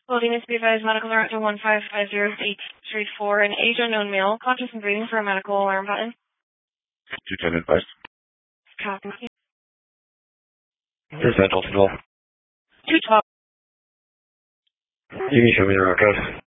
Loading is to be advised medical director 1550834, an age unknown male, conscious and breathing for a medical alarm button. 210 advised. Copy. This is Mental 212. 212. You can show me the road code.